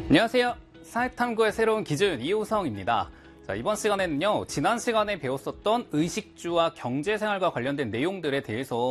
안녕하세요. 사회탐구의 새로운 기준 이호성입니다. 자, 이번 시간에는요, 지난 시간에 배웠었던 의식주와 경제생활과 관련된 내용들에 대해서